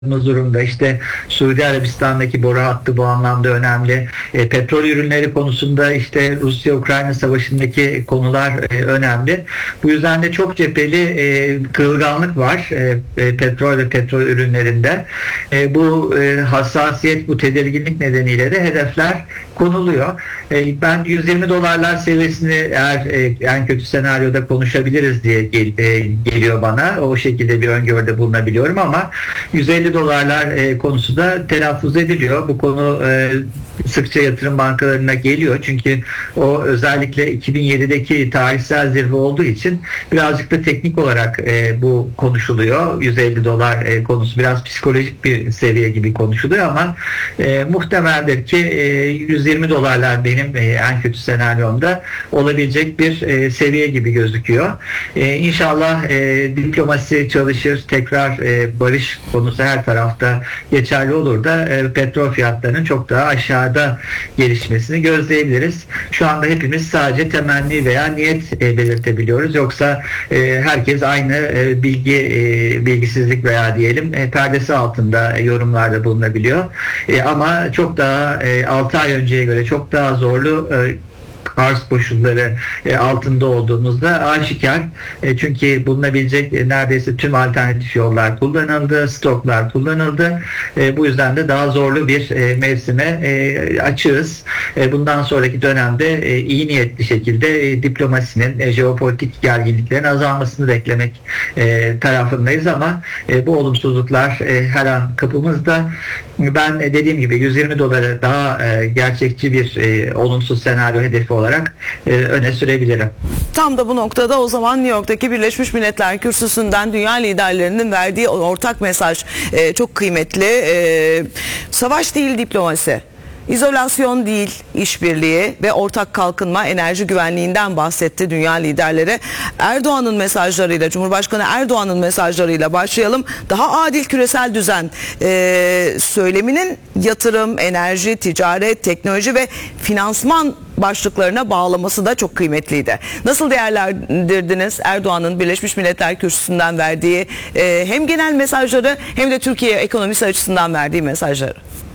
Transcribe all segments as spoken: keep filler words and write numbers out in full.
durumda. İşte Suudi Arabistan'daki boru hattı bu anlamda önemli. E, petrol ürünleri konusunda işte Rusya-Ukrayna savaşındaki konular e, önemli. Bu yüzden de çok cepheli e, kırılganlık var e, e, petrol ve petrol ürünlerinde. E, bu e, hassasiyet, bu tedirginlik nedeniyle de hedefler konuluyor. E, ben yüz yirmi dolarlar seviyesini eğer e, en kötü senaryoda konuşabiliriz diye gel, e, geliyor bana. O şekilde bir öngörüde bulunabiliyorum ama yüz elli dolarlar e, konusu da telaffuz ediliyor. Bu konu e, sıkça yatırım bankalarına geliyor. Çünkü o özellikle iki bin yedideki tarihsel zirve olduğu için birazcık da teknik olarak e, bu konuşuluyor. yüz elli dolar e, konusu biraz psikolojik bir seviye gibi konuşuluyor ama e, muhtemeldir ki e, yüz yirmi dolarlar benim e, en kötü senaryomda olabilecek bir e, seviye gibi gözüküyor. E, İnşallah e, diplomasi çalışır, tekrar e, barış konusu her tarafta geçerli olur da e, petrol fiyatlarının çok daha aşağıda gelişmesini gözleyebiliriz. Şu anda hepimiz sadece temenni veya niyet e, belirtebiliyoruz. Yoksa e, herkes aynı e, bilgi e, bilgisizlik veya diyelim e, perdesi altında e, yorumlarda bulunabiliyor. E, ama çok daha e, altı ay önceye göre çok daha zorlu e, arz koşulları e, altında olduğumuzda aşikar. E, çünkü bulunabilecek e, neredeyse tüm alternatif yollar kullanıldı, stoklar kullanıldı. E, bu yüzden de daha zorlu bir e, mevsime e, açığız. E, bundan sonraki dönemde e, iyi niyetli şekilde e, diplomasinin, e, jeopolitik gerginliklerin azalmasını beklemek e, tarafındayız ama e, bu olumsuzluklar e, her an kapımızda. Ben e, dediğim gibi yüz yirmi dolara daha e, gerçekçi bir e, olumsuz senaryo hedefi olarak e, öne sürebilirim. Tam da bu noktada o zaman New York'taki Birleşmiş Milletler Kürsüsü'nden dünya liderlerinin verdiği ortak mesaj e, çok kıymetli. E, savaş değil diplomasi. İzolasyon değil, işbirliği ve ortak kalkınma, enerji güvenliğinden bahsetti dünya liderleri. Erdoğan'ın mesajlarıyla, Cumhurbaşkanı Erdoğan'ın mesajlarıyla başlayalım. Daha adil küresel düzen e, söyleminin yatırım, enerji, ticaret, teknoloji ve finansman başlıklarına bağlaması da çok kıymetliydi. Nasıl değerlendirdiniz Erdoğan'ın Birleşmiş Milletler Kürsüsü'nden verdiği e, hem genel mesajları hem de Türkiye ekonomisi açısından verdiği mesajları?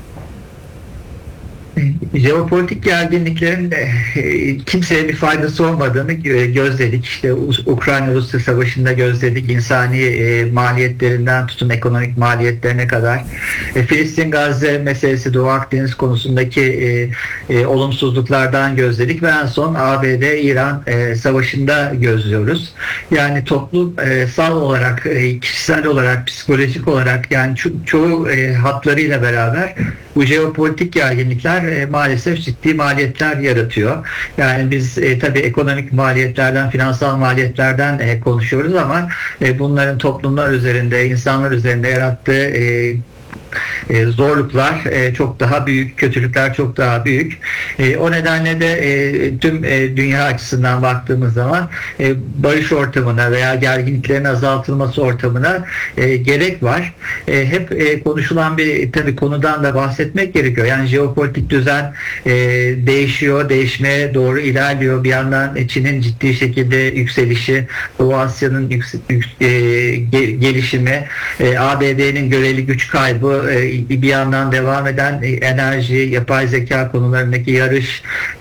Jeopolitik gerginliklerin de e, kimseye bir faydası olmadığını gözledik. İşte Ukrayna-Rusya savaşında gözledik. İnsani e, maliyetlerinden tutun ekonomik maliyetlerine kadar. E, Filistin-Gazze meselesi, Doğu Akdeniz konusundaki e, e, olumsuzluklardan gözledik ve en son A B D-İran e, savaşında gözlüyoruz. Yani toplumsal olarak, e, kişisel olarak, psikolojik olarak yani ço- çoğu e, hatlarıyla beraber bu jeopolitik gerginlikler e, maalesef ciddi maliyetler yaratıyor. Yani biz e, tabii ekonomik maliyetlerden, finansal maliyetlerden e, konuşuyoruz ama e, bunların toplumlar üzerinde, insanlar üzerinde yarattığı e, E, zorluklar e, çok daha büyük, kötülükler çok daha büyük. E, o nedenle de e, tüm e, dünya açısından baktığımız zaman e, barış ortamına veya gerginliklerin azaltılması ortamına e, gerek var. E, hep e, konuşulan bir tabii konudan da bahsetmek gerekiyor. Yani jeopolitik düzen e, değişiyor, değişmeye doğru ilerliyor. Bir yandan Çin'in ciddi şekilde yükselişi, Doğu Asya'nın yük, yük, e, gelişimi, e, A B D'nin göreli güç kaybı, bir yandan devam eden enerji, yapay zeka konularındaki yarış,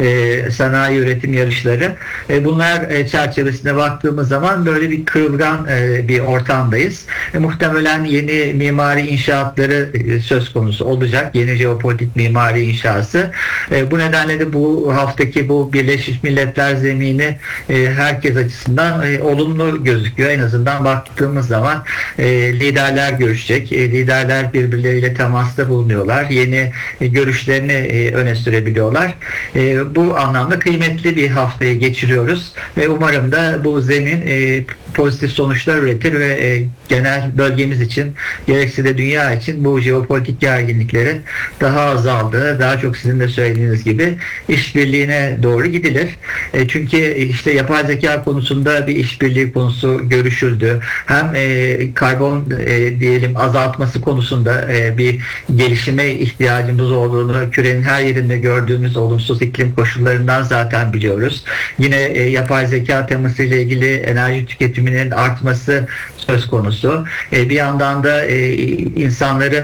sanayi üretim yarışları. Bunlar çerçevesine baktığımız zaman böyle bir kırılgan bir ortamdayız. Muhtemelen yeni mimari inşaatları söz konusu olacak. Yeni jeopolitik mimari inşası. Bu nedenle de bu haftaki bu Birleşmiş Milletler zemini herkes açısından olumlu gözüküyor. En azından baktığımız zaman liderler görüşecek. Liderler birbirleriyle temasta bulunuyorlar. Yeni e, görüşlerini e, öne sürebiliyorlar. E, bu anlamda kıymetli bir haftayı geçiriyoruz ve umarım da bu zemin e, pozitif sonuçlar üretir ve e, genel bölgemiz için gerekse de dünya için bu jeopolitik gerginliklerin daha azaldığı, daha çok sizin de söylediğiniz gibi işbirliğine doğru gidilir. E, çünkü işte yapay zeka konusunda bir işbirliği konusu görüşüldü. Hem e, karbon e, diyelim azaltması konusunda e, bir gelişime ihtiyacımız olduğunu kürenin her yerinde gördüğümüz olumsuz iklim koşullarından zaten biliyoruz. Yine e, yapay zeka temasıyla ilgili enerji tüketimi eğiliminin artması söz konusu. E, bir yandan da e, insanların